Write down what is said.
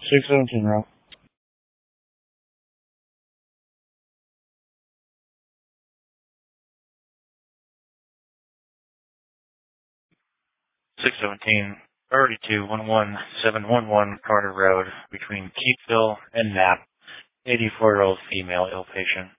617, Ralph. 617, priority 2-11711 Carter Road between Keithville and Knapp, 84-year-old female ill patient.